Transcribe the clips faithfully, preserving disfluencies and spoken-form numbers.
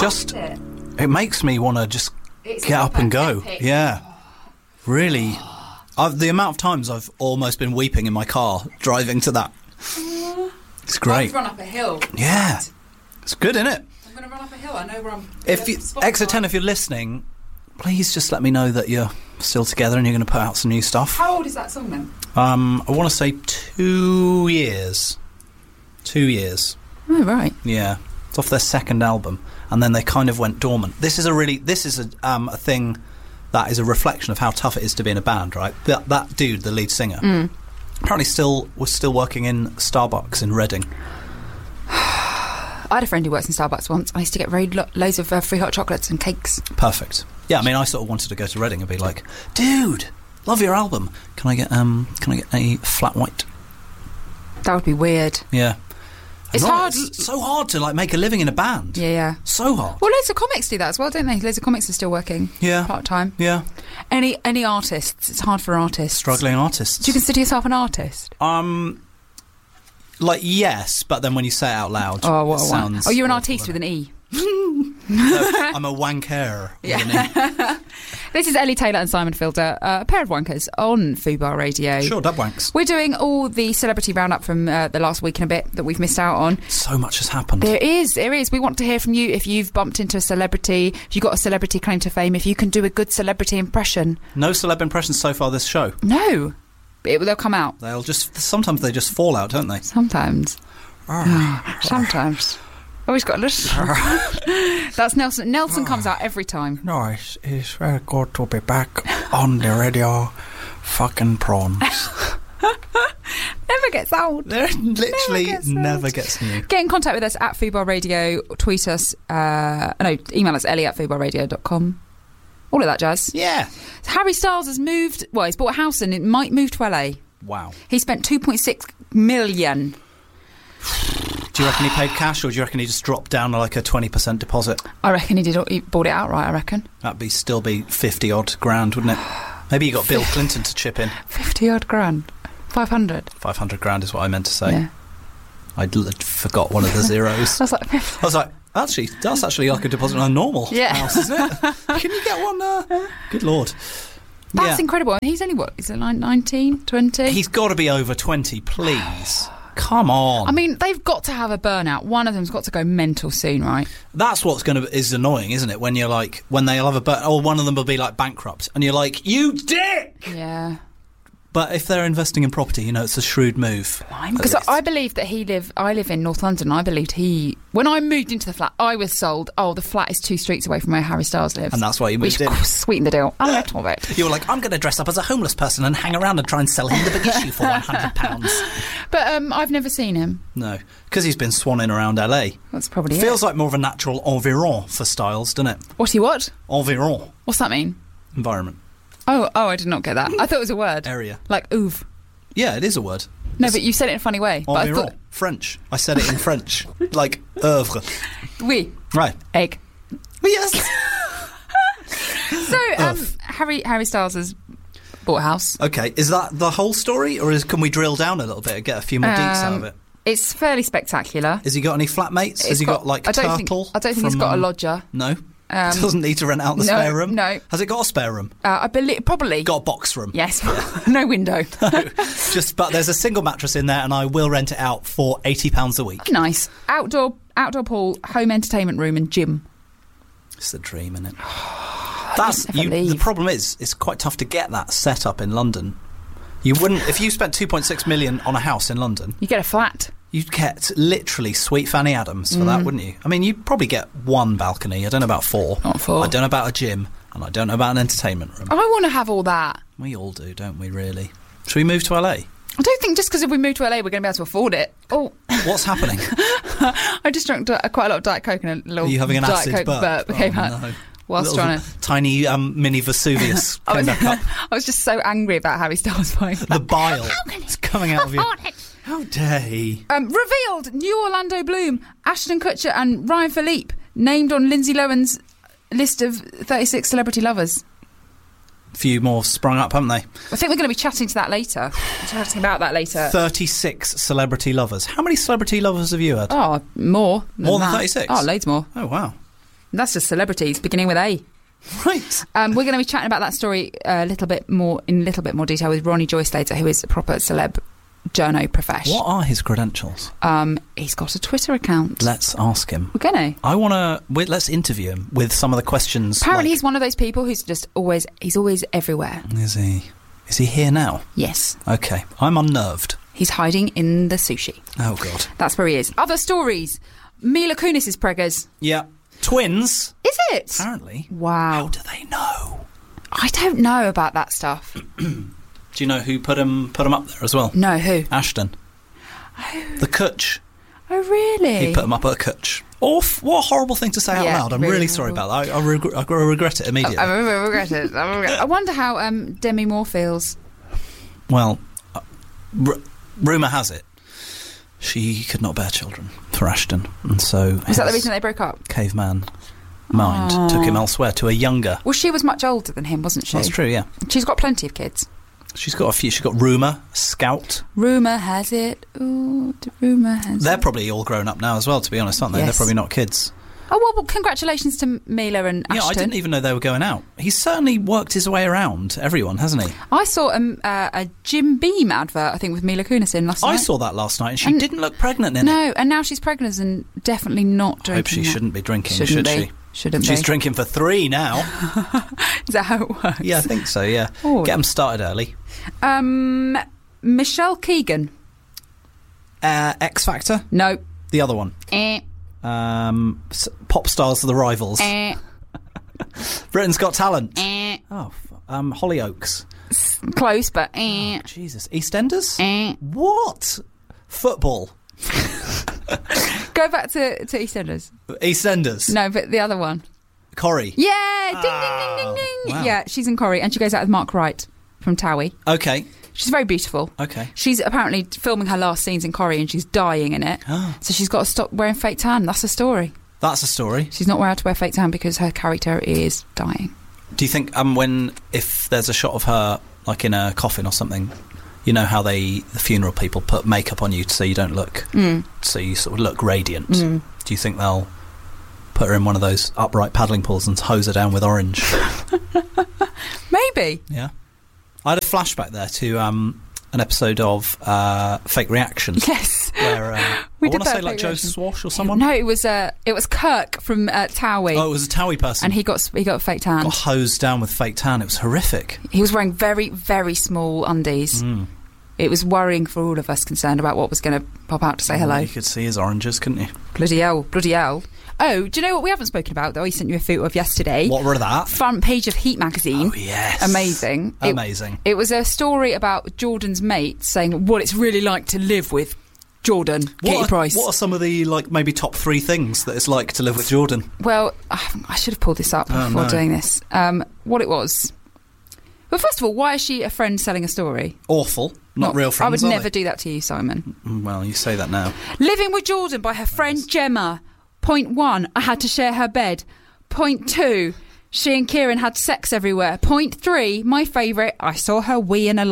just it? it makes me want to just It's get up and go. epic. Yeah, really. I've, the amount of times I've almost been weeping in my car driving to that. It's great. I've run up a hill. Yeah, it's good, isn't it? I'm going to run up a hill. I know where I'm. If you, Exit ten, if you're listening, please just let me know that you're still together and you're going to put out some new stuff. How old is that song then? Um, I want to say two years. Two years. Oh, right. Yeah, it's off their second album, and then they kind of went dormant. This is a really, this is a um, a thing that is a reflection of how tough it is to be in a band, right? That that dude, the lead singer, Mm. apparently still was still working in Starbucks in Reading. I had a friend who works in Starbucks once. I used to get very lo- loads of uh, free hot chocolates and cakes. Perfect. Yeah, I mean, I sort of wanted to go to Reading and be like, dude, love your album. Can I get um, can I get a flat white? That would be weird. Yeah. It's Not- hard. It's so hard to like make a living in a band. Yeah, yeah. So hard. Well, loads of comics do that as well, don't they? Loads of comics are still working. Yeah. Part time. Yeah. Any any artists? It's hard for artists. Struggling artists. Do you consider yourself an artist? Um, like yes, but then when you say it out loud, Oh, what it a sounds wank. Oh, you're an awful, artiste with doesn't an E. it? No, I'm a wanker. With Yeah. an E. This is Ellie Taylor and Simon Filter, uh, a pair of wankers on Fubar Radio. Sure, dub wanks. We're doing all the celebrity roundup from uh, the last week and a bit that we've missed out on. So much has happened. There is, there is. We want to hear from you if you've bumped into a celebrity, if you've got a celebrity claim to fame, if you can do a good celebrity impression. No celeb impressions so far this show. No. It, they'll come out. They'll just sometimes they just fall out, don't they? Sometimes. Ah. Sometimes. Oh, he's got a little... That's Nelson. Nelson comes out every time. No, it's, it's very good to be back on the radio. Fucking prawns. Never gets old. Literally Never never gets gets, new. Get in contact with us at Fubar Radio, tweet us, uh, no, email us, ellie at fubar radio dot com. All of that jazz. Yeah. Harry Styles has moved, well, he's bought a house and it might move to L A. Wow. He spent two point six million. Do you reckon he paid cash, or do you reckon he just dropped down like a twenty percent deposit? I reckon he did. He bought it outright, I reckon. That'd be still be fifty odd grand, wouldn't it? Maybe you got Bill Clinton to chip in. fifty odd grand. five hundred. five hundred grand is what I meant to say. Yeah. I d- forgot one of the zeros. I was like, I was like, actually, that's actually like a deposit on a normal Yeah. house, isn't it? Can you get one? Uh... Good Lord. that's Yeah. incredible. He's only, what, is it like nineteen, twenty? He's got to be over twenty, please. Come on. I mean, they've got to have a burnout. One of them's got to go mental soon, right? That's what's going to is annoying, isn't it? When you're like, when they'll have a burn, or one of them will be like bankrupt, and you're like, you dick. Yeah. But if they're investing in property, you know, it's a shrewd move. Because I believe that he live. I live in North London. I believed he. When I moved into the flat, I was sold. Oh, the flat is two streets away from where Harry Styles lives, And that's why you moved which in. sweetened the deal a little bit. You were like, I'm going to dress up as a homeless person and hang around and try and sell him the big issue for one hundred pounds. But um, I've never seen him. No, because he's been swanning around L A. That's probably Feels it. like more of a natural environ for Styles, doesn't it? What he what? Environ. What's that mean? Environment. Oh, oh, I did not get that. I thought it was a word. Area. Like oeuvre. Yeah, it is a word. No, but you said it in a funny way. But I Environ. thought French. I said it in French. Like, oeuvre. oui, Right. egg. Yes. So um, Harry Harry Styles has bought a house. Okay, is that the whole story, or is, can we drill down a little bit and get a few more deets out of Um, it? It's fairly spectacular. Has he got any flatmates? Has It's he got, like, I don't Turtle? Think, I don't think he's from, got a um, lodger. No? Um, Doesn't need to rent out the no, spare room? no. Has it got a spare room? Uh, I believe probably Got a box room? Yes, no window. Just, but there's a single mattress in there, and I will rent it out for eighty pounds a week. Nice outdoor outdoor pool, home entertainment room, and gym. It's the dream, isn't it? That's never you, the leave. problem is it's quite tough to get that set up in London. You wouldn't if you spent two point six million on a house in London. You get a flat. You'd get literally sweet Fanny Adams for that, wouldn't you? I mean, you'd probably get one balcony. I don't know about four. Not four. I don't know about a gym, and I don't know about an entertainment room. I want to have all that. We all do, don't we? Really? Should we move to L A? I don't think just because if we move to L A we're going to be able to afford it. Oh, What's happening? I just drank di- quite a lot of Diet Coke and a little Are you having an Diet acid Coke burp? burp came Oh, out no. whilst Little trying to. tiny um, mini Vesuvius I came was, back up. I was just so angry about Harry Styles buying The that. bile is coming out of you. How dare he? Um, revealed new Orlando Bloom, Ashton Kutcher and Ryan Philippe named on Lindsay Lohan's list of thirty-six celebrity lovers. A few more sprung up, haven't they? I think we're going to be chatting to that later. Chatting about that later. thirty-six celebrity lovers. How many celebrity lovers have you had? Oh, more. Than More than that. thirty-six? Oh, loads more. Oh, wow. That's just celebrities, beginning with A. Right. Um, we're going to be chatting about that story a little bit more in a little bit more detail with Ronnie Joyce later, who is a proper celeb journo profesh. What are his credentials? Um, he's got a Twitter account. Let's ask him. We're going to. I want to... Let's interview him with some of the questions. Apparently like, he's one of those people who's just always... He's always everywhere. Is he... Is he here now? Yes. Okay. I'm unnerved. He's hiding in the sushi. Oh, God. That's where he is. Other stories. Mila Kunis is preggers. Yeah. Twins. Is it? Apparently. Wow. How do they know? I don't know about that stuff. Do you know who put him put him up there as well? No, who? Ashton. Oh. The Kutch. Oh, really? He put him up at a Kutch. Off. What a horrible thing to say out Yeah, loud. I'm really really, sorry horrible. about that. I, I, reg- I regret it immediately. I, I regret it. I, regret it. I wonder how um, Demi Moore feels. Well, uh, r- rumour has it she could not bear children for Ashton, and so Was that the reason they broke up? caveman mind Oh. took him elsewhere to a younger. Well, she was much older than him, wasn't she? That's true, yeah. She's got plenty of kids. She's got a few. She's got Rumour, Scout. Rumour has it. Ooh, the rumour has They're it. probably all grown up now as well, to be honest, aren't they? Yes. They're probably not kids. Oh, well, well, congratulations to Mila and Ashton. Yeah, I didn't even know they were going out. He's certainly worked his way around everyone, hasn't he? I saw um, uh, a Jim Beam advert, I think, with Mila Kunis in last I night. saw that last night, and she And- didn't look pregnant in it. No, and now she's pregnant and definitely not I drinking. hope she that. shouldn't be drinking, Shouldn't should be. she? Shouldn't She's be. drinking for three now. Is that how it works? Yeah, I think so, yeah. Oh. Get them started early. Um, Michelle Keegan. Uh, X Factor, No. the other one. Eh, Um, s- Pop Stars, The Rivals. eh, Britain's Got Talent. eh. Oh, f- um, Hollyoaks. Close, but eh, Jesus. EastEnders? eh. What? Football. Go back to, to EastEnders. EastEnders. No, but the other one. Corrie. Yeah! Ding, Oh, ding, ding, ding, ding. wow. Yeah, she's in Corrie, and she goes out with Mark Wright from Towie. Okay. She's very beautiful. Okay. She's apparently filming her last scenes in Corrie, and she's dying in it. Oh. So she's got to stop wearing fake tan. That's the story. That's a story. She's not allowed to wear fake tan because her character is dying. Do you think um when if there's a shot of her like in a coffin or something, you know how they the funeral people put makeup on you so you don't look Mm. so you sort of look radiant. Mm. Do you think they'll put her in one of those upright paddling pools and hose her down with orange? Maybe. Yeah. I had a flashback there to um an episode of uh, Fake Reaction. Yes. Where uh, We I did want to that say at like Fake Joe Reaction. Swash or someone. No, it was uh, it was Kirk from uh, Towie. Oh, it was a Towie person. And he got he got fake tan. got hosed down with fake tan. It was horrific. He was wearing very, very small undies. Mm. It was worrying for all of us concerned about what was going to pop out to say hello. You could see his oranges, couldn't you? Bloody hell, bloody hell. Oh, do you know what we haven't spoken about, though? I sent you a photo of yesterday. What were that? Front page of Heat magazine. Oh, yes. Amazing. It- Amazing. It, was a story about Jordan's mate saying what it's really like to live with Jordan, Katie what, are, Price. what are some of the like maybe top three things that it's like to live with Jordan? Well, I should have pulled this up Oh, before no. doing this. Um, what it was. Well, first of all, why is she a friend selling a story? Awful. Not, real friends, I would are never they? do that to you, Simon. Mm, Well, you say that now. Living with Jordan by her friend Gemma. Point one, I had to share her bed. Point two, she and Kieran had sex everywhere. Point three, my favourite, I saw her wee in a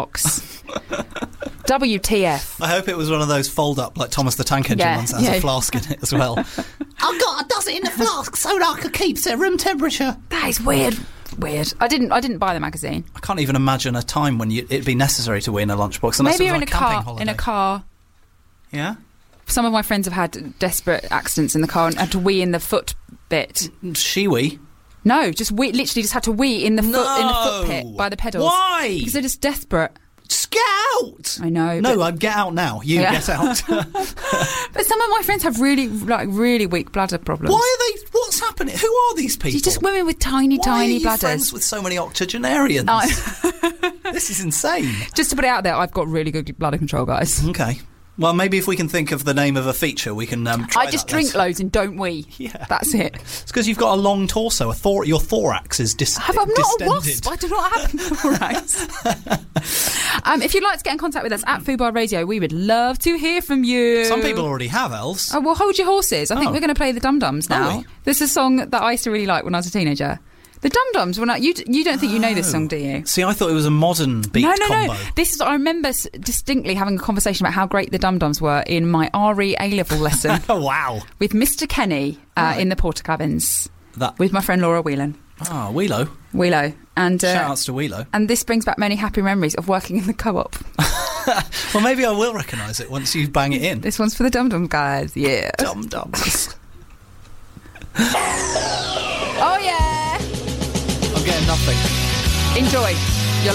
lunchbox. W T F. I hope it was one of those fold-up, like Thomas the Tank Engine Yeah, ones that has yeah. a flask in it as well. I've got a dozen in a flask so that I can keep it at room temperature. That is weird. Weird. I didn't. I didn't buy the magazine. I can't even imagine a time when you, it'd be necessary to wee in a lunchbox. Unless Maybe it you're was in on a camping car. holiday. In a car. Yeah? Some of my friends have had desperate accidents in the car and had to wee in the foot bit. She wee? No, just wee. Literally, just had to wee in the foot in the foot No. pit by the pedals. Why? Because they're just desperate. Just get out! I know. No, but, I'd get out now. You Yeah. get out. but some of my friends have really, like, really weak bladder problems. Why are they... What's happening? Who are these people? She's just women with tiny, Why tiny are you bladders. friends with so many octogenarians? I- This is insane. Just to put it out there, I've got really good bladder control, guys. Okay. Well, maybe if we can think of the name of a feature, we can um, try I just that drink then. loads and don't wee. Yeah. That's it. It's because you've got a long torso. A thor- your thorax is dis- Have, I'm not distended. a wasp. I do not have thorax. um, if you'd like to get in contact with us at Fubar Radio, we would love to hear from you. Some people already have elves. Oh, well, hold your horses. I think Oh. we're going to play the Dum Dums Are now. we? This is a song that I used to really like when I was a teenager. The Dum Dums. Well, no, you you don't think you know this Oh. song, do you? See, I thought it was a modern beat no, no, combo. no. This is. I remember s- distinctly having a conversation about how great the Dum Dums were in my R E A level lesson Oh, wow. with Mister Kenny uh, Right. in the Porter Cabins That. with my friend Laura Whelan. Ah, Wheelo. Wheelo. And uh, Shout outs to Wheelo. and this brings back many happy memories of working in the co-op. Well, maybe I will recognise it once you bang it in. This one's for the Dum Dum guys. Yeah. Dum dums. Oh yeah. I'm getting nothing. Enjoy.